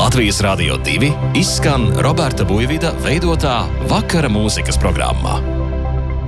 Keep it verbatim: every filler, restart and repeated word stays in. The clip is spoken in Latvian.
Latvijas Radio divi izskan Roberta Buivida veidotā Vakara mūzikas programmā.